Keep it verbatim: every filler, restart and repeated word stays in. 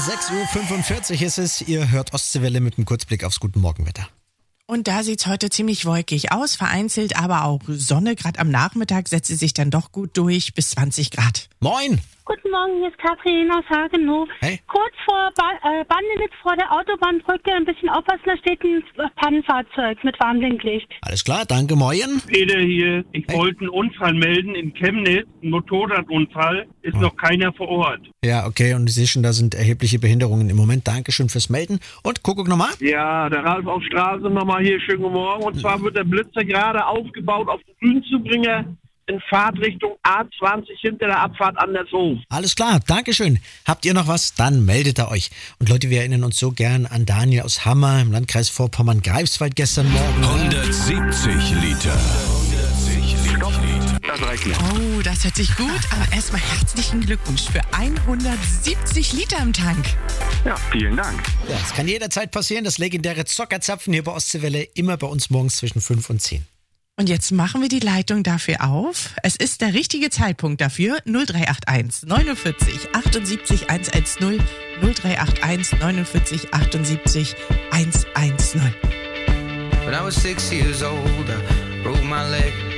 sechs Uhr fünfundvierzig ist es. Ihr hört Ostseewelle mit einem Kurzblick aufs Guten Morgenwetter. Und da sieht's heute ziemlich wolkig aus, vereinzelt aber auch Sonne. Gerade am Nachmittag setzt sie sich dann doch gut durch, bis zwanzig Grad. Moin! Guten Morgen, hier ist Katrin aus Hagenow. Hey. Kurz vor ba- äh, Bandenitz vor der Autobahnbrücke, ein bisschen aufpassen, da steht ein Pannenfahrzeug mit Warnblinklicht. Alles klar, danke, moin. Peter hier. Ich Hey. wollte einen Unfall melden in Chemnitz, ein Motorradunfall. Ist noch keiner vor Ort. Ja, okay, und ich sehe schon, da sind erhebliche Behinderungen im Moment. Dankeschön fürs Melden. Und Kuckuck nochmal. Ja, der Ralf auf Straße nochmal hier. Schönen guten Morgen. Und zwar wird der Blitzer gerade aufgebaut auf den Grünzubringer in Fahrtrichtung A zwanzig hinter der Abfahrt Andershof. Alles klar, Dankeschön. Habt ihr noch was? Dann meldet ihr euch. Und Leute, wir erinnern uns so gern an Daniel aus Hammer im Landkreis Vorpommern-Greifswald gestern Morgen. hundertsiebzig Liter. Das reicht mir. Oh, das hört sich gut an. Erstmal herzlichen Glückwunsch für hundertsiebzig Liter im Tank. Ja, vielen Dank. Ja, es kann jederzeit passieren. Das legendäre Zockerzapfen hier bei Ostseewelle, immer bei uns morgens zwischen fünf und zehn. Und jetzt machen wir die Leitung dafür auf. Es ist der richtige Zeitpunkt dafür. null drei acht eins neunundvierzig achtundsiebzig hundertzehn null drei acht eins neunundvierzig achtundsiebzig hundertzehn. When I was six years old, I broke my leg.